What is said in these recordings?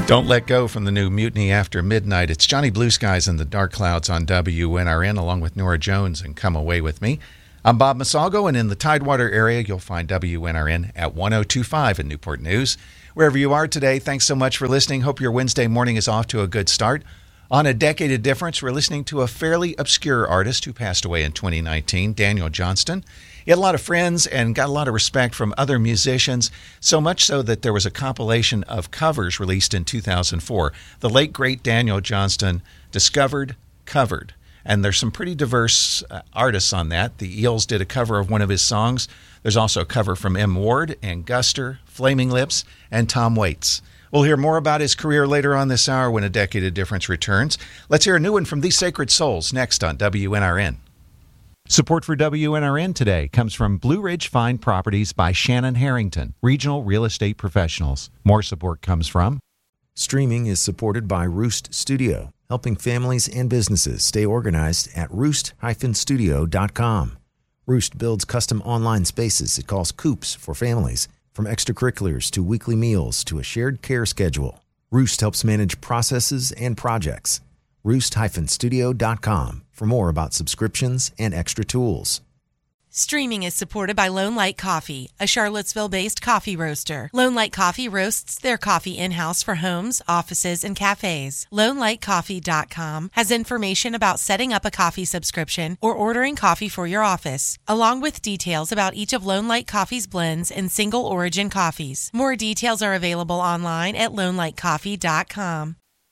Don't let go from the new Mutiny After Midnight. It's Johnny Blue Skies and the Dark Clouds on WNRN, along with Nora Jones and Come Away With Me. I'm Bob Masalgo, and in the Tidewater area, you'll find WNRN at 102.5 in Newport News. Wherever you are today, thanks so much for listening. Hope your Wednesday morning is off to a good start. On A Decade of Difference, we're listening to a fairly obscure artist who passed away in 2019, Daniel Johnston. He had a lot of friends and got a lot of respect from other musicians, so much so that there was a compilation of covers released in 2004. The late, great Daniel Johnston discovered, covered. And there's some pretty diverse artists on that. The Eels did a cover of one of his songs. There's also a cover from M. Ward and Guster, Flaming Lips, and Tom Waits. We'll hear more about his career later on this hour when A Decade of Difference returns. Let's hear a new one from These Sacred Souls next on WNRN. Support for WNRN today comes from Blue Ridge Fine Properties by Shannon Harrington, regional real estate professionals. More support comes from Streaming is supported by Roost Studio, helping families and businesses stay organized at roost-studio.com. Roost builds custom online spaces it calls Coops for families, from extracurriculars to weekly meals to a shared care schedule. Roost helps manage processes and projects. Roost-studio.com for more about subscriptions and extra tools. Streaming is supported by Lone Light Coffee, a Charlottesville-based coffee roaster. Lone Light Coffee roasts their coffee in-house for homes, offices, and cafes. LoneLightCoffee.com has information about setting up a coffee subscription or ordering coffee for your office, along with details about each of Lone Light Coffee's blends and single-origin coffees. More details are available online at LoneLightCoffee.com.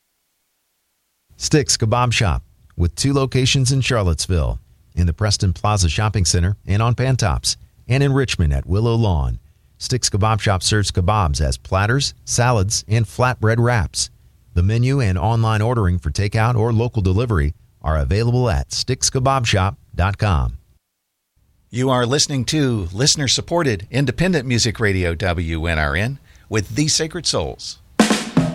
Sticks Kebab Shop, with 2 locations in Charlottesville, in the Preston Plaza Shopping Center and on Pantops, and in Richmond at Willow Lawn. Sticks Kebab Shop serves kebabs as platters, salads, and flatbread wraps. The menu and online ordering for takeout or local delivery are available at stickskebabshop.com. You are listening to listener-supported independent music radio WNRN with These Sacred Souls.